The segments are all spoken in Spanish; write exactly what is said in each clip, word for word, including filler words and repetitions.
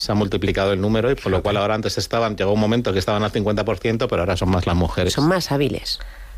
se ha multiplicado el número y por lo cual ahora antes estaban, llegó un momento que estaban al cincuenta por ciento, pero ahora son más las mujeres. Son más hábiles.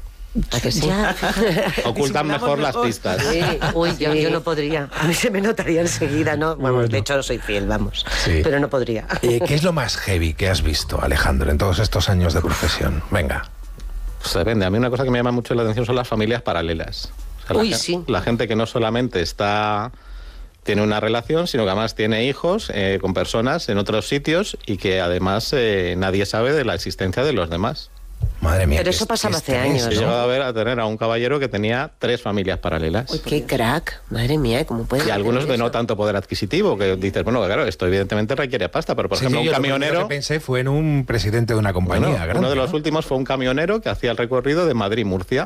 ¿A que sí? Ocultan mejor, mejor las pistas. Sí. Uy, sí. Yo, yo no podría. A mí se me notaría enseguida, ¿no? Bueno, bueno. De hecho no soy fiel, vamos. Sí. Pero no podría. Eh, ¿Qué es lo más heavy que has visto, Alejandro, en todos estos años de profesión? Venga. Pues depende. A mí una cosa que me llama mucho la atención son las familias paralelas. O sea, Uy, la, sí. La gente que no solamente está... tiene una relación, sino que además tiene hijos eh, con personas en otros sitios y que además eh, nadie sabe de la existencia de los demás. Madre mía. Pero eso pasaba hace años, ¿no? He llegado a ver a tener a un caballero que tenía tres familias paralelas. Uy, qué crack. Madre mía, ¿cómo puede? Y algunos de no tanto poder adquisitivo, que dices, bueno, claro, esto evidentemente requiere pasta, pero por sí, ejemplo sí, un yo camionero... Lo que pensé fue en un presidente de una compañía bueno, grande, uno de los ¿no? últimos fue un camionero que hacía el recorrido de Madrid-Murcia.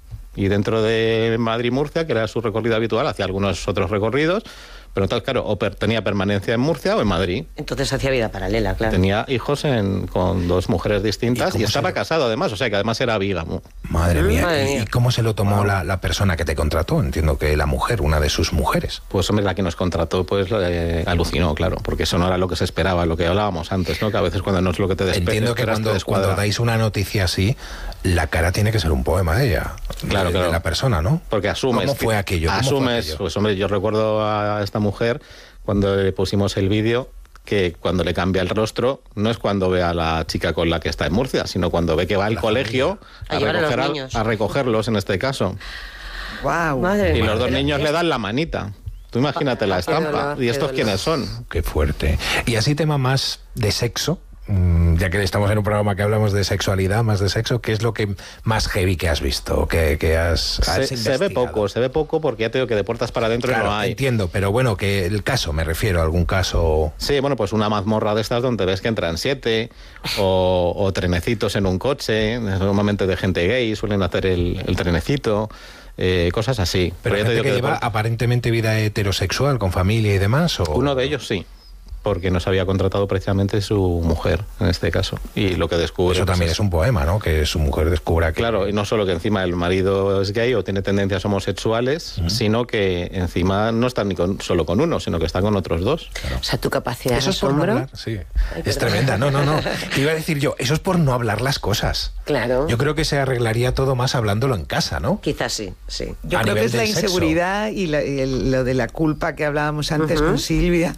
Y dentro de Madrid-Murcia, que era su recorrido habitual, hacía algunos otros recorridos, pero entonces, claro, o per, tenía permanencia en Murcia o en Madrid. Entonces hacía vida paralela, claro. Tenía hijos en, con dos mujeres distintas y, y estaba lo... casado además, o sea que además era bígamo. Madre mía, Madre ¿Y, mía. ¿y cómo se lo tomó la, la persona que te contrató? Entiendo que la mujer, una de sus mujeres. Pues hombre, la que nos contrató, pues eh, alucinó, claro, porque eso no era lo que se esperaba, lo que hablábamos antes, ¿no? Que a veces cuando no es lo que te despeja. Entiendo que cuando, cuando dais una noticia así, la cara tiene que ser un poema de ella, claro, de, claro. de la persona, ¿no? Porque asumes. ¿Cómo fue aquello? ¿Cómo Asumes, fue aquello? Pues hombre, yo recuerdo a esta mujer cuando le pusimos el vídeo, que cuando le cambia el rostro, no es cuando ve a la chica con la que está en Murcia, sino cuando ve que va al la colegio a, a, recoger a, a recogerlos, en este caso. Wow. Madre y madre. Los dos niños le dan la manita. Tú imagínate la estampa. Dolor, ¿y estos quiénes son? Qué fuerte. Y así tema más de sexo, ya que estamos en un programa que hablamos de sexualidad, más de sexo, ¿qué es lo que más heavy que has visto, que, que has, has se, se ve poco, se ve poco porque ya te digo que de puertas para adentro claro, no hay. Entiendo, pero bueno, que el caso, me refiero a algún caso... Sí, bueno, pues una mazmorra de estas donde ves que entran siete, o, o trenecitos en un coche, normalmente de gente gay, suelen hacer el, el trenecito... Eh, cosas así. Pero, pero gente que, que lleva por... aparentemente vida heterosexual, con familia y demás, ¿o? Uno de ellos sí, porque nos había contratado precisamente su mujer, en este caso. Y lo que descubre... Eso también pues, es un poema, ¿no? Que su mujer descubra que... Claro, y no solo que encima el marido es gay o tiene tendencias homosexuales, uh-huh. sino que encima no está ni con, solo con uno, sino que está con otros dos. Claro. O sea, tu capacidad eso de asombro... Es, no sí. Es tremenda, no, no, no. Te iba a decir yo, eso es por no hablar las cosas. Claro. Yo creo que se arreglaría todo más hablándolo en casa, ¿no? Quizás sí, sí. Yo a creo que es la inseguridad sexo. y, la, y el, lo de la culpa que hablábamos antes uh-huh. con Silvia,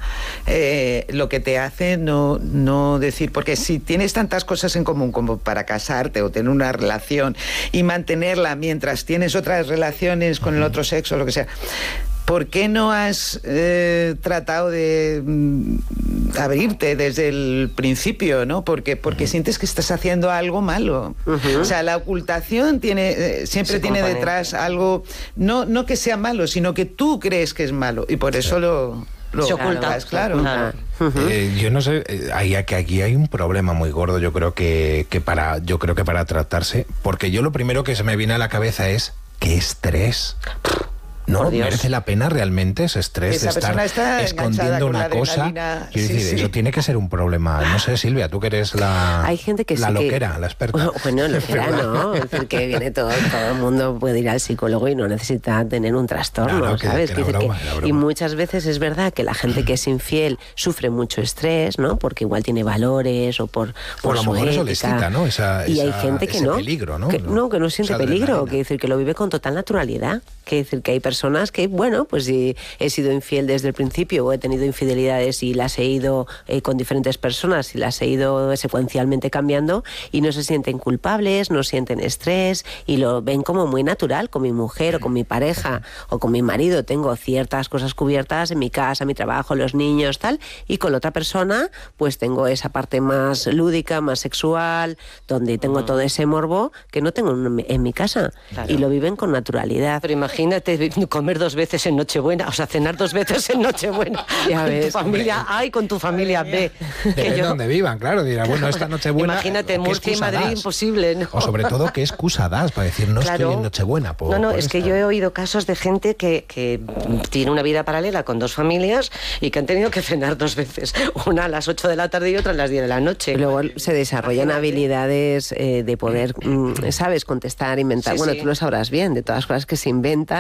eh, lo que te hace no, no decir, porque si tienes tantas cosas en común como para casarte o tener una relación y mantenerla mientras tienes otras relaciones con uh-huh. el otro sexo, lo que sea, ¿por qué no has eh, tratado de mm, abrirte desde el principio, ¿no? Porque, porque uh-huh. sientes que estás haciendo algo malo. Uh-huh. O sea, la ocultación tiene eh, siempre sí, tiene detrás algo, no, no que sea malo, sino que tú crees que es malo. Y por eso sí. lo... Lo se oculta, es claro. claro. Uh-huh. Eh, yo no sé, eh, hay, que aquí hay un problema muy gordo, yo creo que, que para, yo creo que para tratarse, porque yo lo primero que se me viene a la cabeza es qué estrés. ¿No? ¿Merece la pena realmente ese estrés Esa de estar está escondiendo una cosa? Quiero sí, decir, sí. eso tiene que ser un problema. No sé, Silvia, tú que eres la, Hay gente que la sí loquera, que... la experta. Bueno, loquera no, es decir, que viene todo, todo el mundo puede ir al psicólogo y no necesita tener un trastorno, claro, que, ¿sabes? Que que broma, que, y muchas veces es verdad que la gente que es infiel sufre mucho estrés, ¿no? Porque igual tiene valores o por, por, por su a lo mejor ética. Eso les quita, ¿no? Esa, y esa, hay gente que ese no. peligro, ¿no? Que, no, que no siente peligro, que decir que lo vive con total naturalidad. Que decir que hay personas que, bueno, pues si he sido infiel desde el principio o he tenido infidelidades y las he ido eh, con diferentes personas y las he ido secuencialmente cambiando y no se sienten culpables, no sienten estrés y lo ven como muy natural. Con mi mujer o con mi pareja o con mi marido tengo ciertas cosas cubiertas en mi casa, mi trabajo, los niños, tal, y con la otra persona pues tengo esa parte más lúdica, más sexual, donde tengo uh-huh. todo ese morbo que no tengo en mi, en mi casa. Claro. Y lo viven con naturalidad. Pero imagínate comer dos veces en Nochebuena, o sea, cenar dos veces en Nochebuena. Ya con ves, tu familia A y con tu familia B. Depende de donde vivan, claro. Dirá, bueno, esta Nochebuena... Imagínate, Murcia y Madrid, das? Imposible, ¿no? O sobre todo, ¿qué excusa das para decir no claro. estoy en Nochebuena? Por, no, no, por es esta. que yo he oído casos de gente que, que tiene una vida paralela con dos familias y que han tenido que cenar dos veces. Una a las ocho de la tarde y otra a las diez de la noche. Y luego se desarrollan Imagínate. habilidades eh, de poder, ¿sabes? Contestar, inventar. Sí, bueno, sí. tú lo sabrás bien, de todas las cosas que se inventan,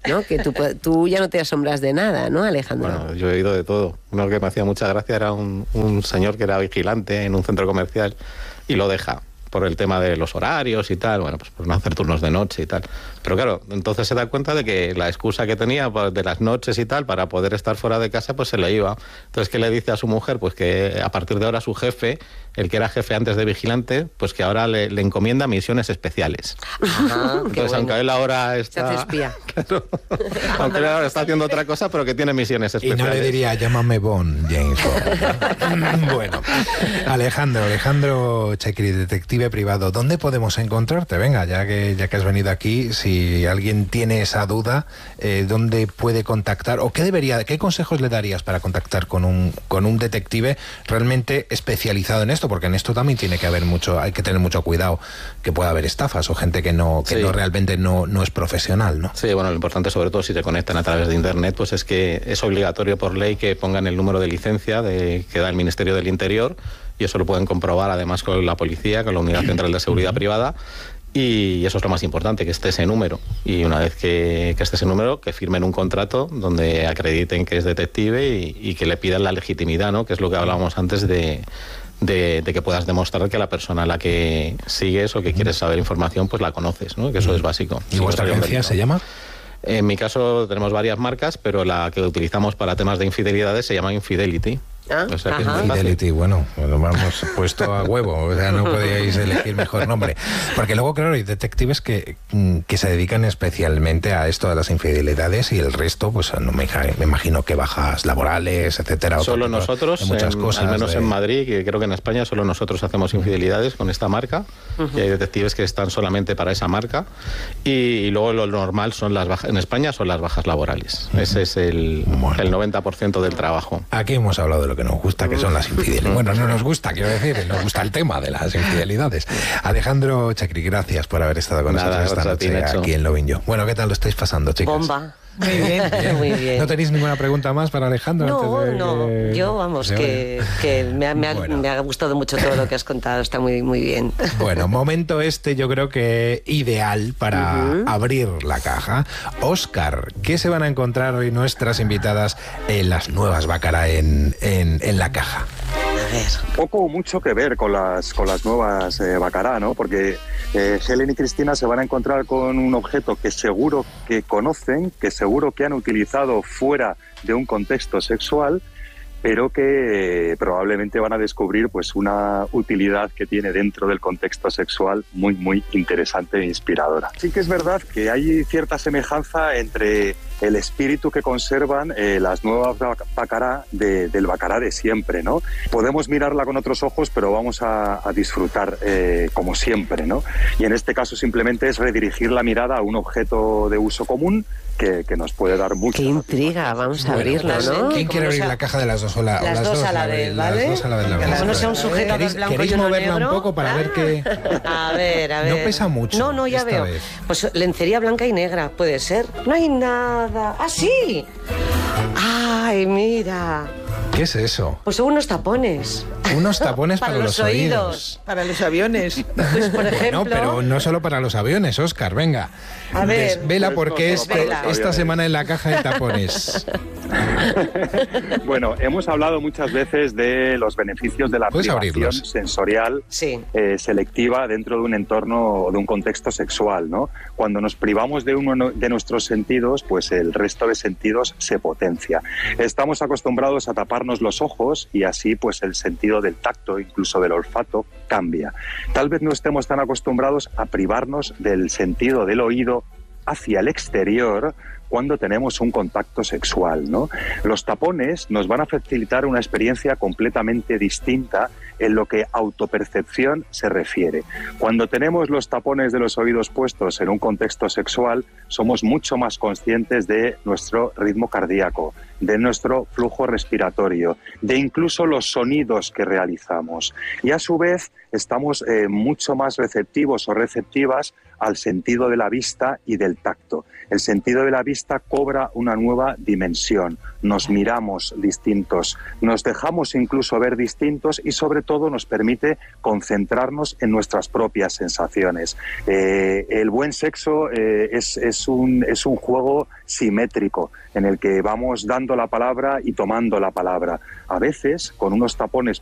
¿no? Que tú, tú ya no te asombras de nada, ¿no, Alejandro? Bueno, yo he oído de todo. Uno que me hacía mucha gracia era un, un señor que era vigilante en un centro comercial y lo deja por el tema de los horarios y tal, bueno, pues por no hacer turnos de noche y tal. Pero claro, entonces se da cuenta de que la excusa que tenía pues, de las noches y tal, para poder estar fuera de casa, pues se le iba. Entonces, ¿qué le dice a su mujer? Pues que a partir de ahora su jefe, el que era jefe antes de vigilante, pues que ahora le, le encomienda misiones especiales. Ah, entonces, bueno. Aunque él ahora está... Se hace espía. Claro, aunque él ahora está haciendo otra cosa, pero que tiene misiones especiales. Y no le diría, llámame Bond, James Bond. Bueno, Alejandro, Alejandro Chekri, detective privado, ¿dónde podemos encontrarte? Venga, ya que ya que has venido aquí, si alguien tiene esa duda, eh, ¿dónde puede contactar? ¿O qué debería, qué consejos le darías para contactar con un con un detective realmente especializado en esto? Porque en esto también tiene que haber mucho, hay que tener mucho cuidado, que pueda haber estafas o gente que no que sí. no realmente no, no es profesional, ¿no? Sí, bueno, lo importante sobre todo si se conectan a través de internet, pues es que es obligatorio por ley que pongan el número de licencia de, que da el Ministerio del Interior, y eso lo pueden comprobar además con la policía, con la Unidad Central de Seguridad Privada, y eso es lo más importante, que esté ese número. Y una vez que, que esté ese número, que firmen un contrato donde acrediten que es detective y, y que le pidan la legitimidad, ¿no? Que es lo que hablábamos antes de... De, de que puedas demostrar que la persona a la que sigues o que quieres saber información, pues la conoces, ¿no? Que eso es básico. ¿Y vuestra agencia se llama? En mi caso tenemos varias marcas, pero la que utilizamos para temas de infidelidades se llama Infidelity. ¿Ah? O sea que es muy Fidelity, fácil. bueno, lo hemos puesto a huevo, o sea, no podíais elegir mejor nombre. Porque luego, claro, hay detectives que, que se dedican especialmente a esto de las infidelidades y el resto, pues no me, me imagino que bajas laborales, etcétera. Solo nosotros, muchas en, cosas al menos de... en Madrid, que creo que en España solo nosotros hacemos infidelidades con esta marca, uh-huh. y hay detectives que están solamente para esa marca, y, y luego lo normal son las bajas, en España son las bajas laborales. Uh-huh. Ese es el, bueno. el noventa por ciento del trabajo. Aquí hemos hablado de lo que nos gusta, que son las infidelidades. Bueno, no nos gusta, quiero decir, nos gusta el tema de las infidelidades. Alejandro Chekri, gracias por haber estado con Nada, nosotros esta noche aquí en Lo Vin Yo. Bueno, ¿qué tal lo estáis pasando, chicas? Bomba. Muy bien. Muy bien. ¿No tenéis ninguna pregunta más para Alejandro? No, antes de no. que... Yo, vamos, que, que me, ha, me, ha, bueno. me ha gustado mucho todo lo que has contado. Está muy, muy bien. Bueno, momento este yo creo que ideal para uh-huh. abrir la caja. Óscar, ¿qué se van a encontrar hoy nuestras invitadas en las nuevas Baccarat en, en, en la caja? Poco o mucho que ver con las, con las nuevas eh, Baccarat, ¿no? Porque eh, Helen y Cristina se van a encontrar con un objeto que seguro que conocen, que seguro que han utilizado fuera de un contexto sexual, pero que eh, probablemente van a descubrir pues una utilidad que tiene dentro del contexto sexual muy, muy interesante e inspiradora. Sí que es verdad que hay cierta semejanza entre el espíritu que conservan eh, las nuevas Baccarat de, del Baccarat de siempre, ¿no? Podemos mirarla con otros ojos, pero vamos a, a disfrutar eh, como siempre, ¿no? Y en este caso simplemente es redirigir la mirada a un objeto de uso común que, que nos puede dar mucho. Qué intriga, vamos a abrirla, ¿no? ¿Quién quiere abrir la caja de las dos? O la, las, las dos dos a la vez, ¿vale? Las dos a la vez. La Como no sea un sujetador blanco y uno moverla negro. un poco para ah. ver que... A ver, a ver. No pesa mucho. No, no, ya esta veo. Vez. Pues lencería blanca y negra, puede ser. No hay nada. ¡Ah, sí! ¡Ay, mira! ¿Qué es eso? Pues son unos tapones. Unos tapones para, para los, los oídos. oídos. Para los aviones. Pues, por ejemplo... No, pero no solo para los aviones, Óscar, venga. A ver. Desvela porque pues, este, vela. esta semana en la caja de tapones. Bueno, hemos hablado muchas veces de los beneficios de la privación sensorial sí. eh, selectiva dentro de un entorno o de un contexto sexual, ¿no? Cuando nos privamos de uno de nuestros sentidos, pues el resto de sentidos se potencia. Estamos acostumbrados a taparnos los ojos y así pues el sentido del tacto, incluso del olfato, cambia. Tal vez no estemos tan acostumbrados a privarnos del sentido del oído hacia el exterior cuando tenemos un contacto sexual, ¿no? Los tapones nos van a facilitar una experiencia completamente distinta en lo que autopercepción se refiere. Cuando tenemos los tapones de los oídos puestos en un contexto sexual, somos mucho más conscientes de nuestro ritmo cardíaco, de nuestro flujo respiratorio, de incluso los sonidos que realizamos. Y a su vez estamos eh, mucho más receptivos o receptivas al sentido de la vista y del tacto. El sentido de la vista cobra una nueva dimensión. Nos miramos distintos, nos dejamos incluso ver distintos y sobre todo nos permite concentrarnos en nuestras propias sensaciones. Eh, el buen sexo eh, es, es, un, es un juego simétrico en el que vamos dando la palabra y tomando la palabra. A veces, con unos tapones